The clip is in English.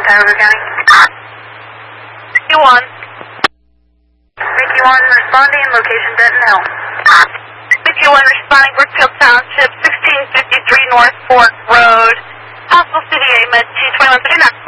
Cuyahoga County. 51. 51 responding, location Denton Hill. 51 responding, Brookfield Township, 1653 North Fork Road, Hospital City A, Med T 2139.